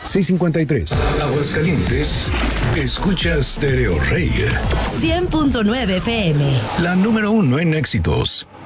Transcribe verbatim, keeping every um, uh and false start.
seiscientos cincuenta y tres. Aguascalientes, escucha Stereo Rey. cien punto nueve F M. La número uno en éxitos.